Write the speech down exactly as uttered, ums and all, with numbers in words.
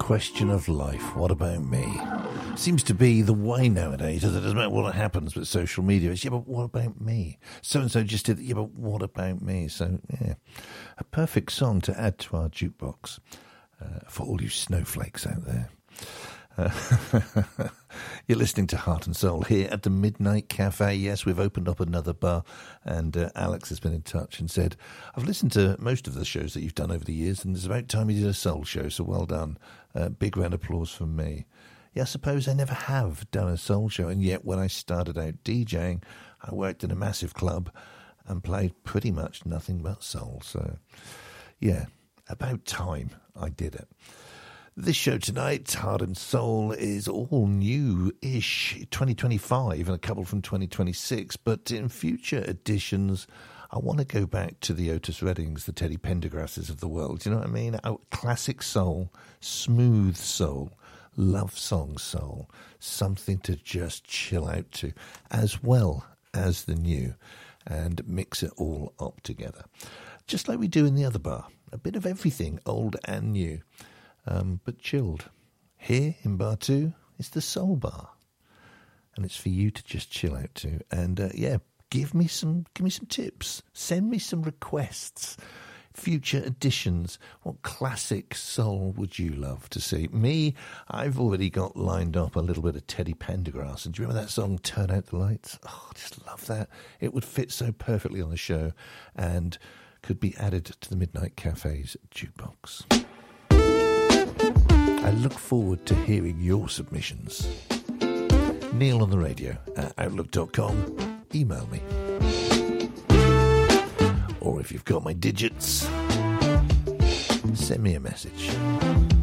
question of life. What about me? Seems to be the way nowadays. It doesn't matter what happens with social media. It's, yeah, but what about me? So-and-so just did, yeah, but what about me? So, yeah, a perfect song to add to our jukebox uh, for all you snowflakes out there. Uh, you're listening to Heart and Soul here at the Midnight Cafe. Yes, we've opened up another bar, and uh, Alex has been in touch and said, I've listened to most of the shows that you've done over the years, and it's about time you did a soul show, so well done. Uh, big round of applause from me. Yeah, I suppose I never have done a soul show, and yet when I started out DJing, I worked in a massive club and played pretty much nothing but soul. So, yeah, about time I did it. This show tonight, Heart and Soul, is all new-ish, twenty twenty-five, and a couple from twenty twenty-six. But in future editions, I want to go back to the Otis Reddings, the Teddy Pendergrasses of the world. You know what I mean? Oh, classic soul, smooth soul, love song soul, something to just chill out to, as well as the new, and mix it all up together. Just like we do in the other bar, a bit of everything, old and new. Um, but chilled. Here in Bar two, it's the Soul Bar, and it's for you to just chill out to. And uh, yeah, give me some, give me some tips. Send me some requests. Future editions. What classic soul would you love to see? Me, I've already got lined up a little bit of Teddy Pendergrass. And do you remember that song, Turn Out the Lights? Oh, I just love that. It would fit so perfectly on the show, and could be added to the Midnight Cafe's jukebox. I look forward to hearing your submissions. Neil on the radio at outlook dot com. Email me. Or if you've got my digits, send me a message.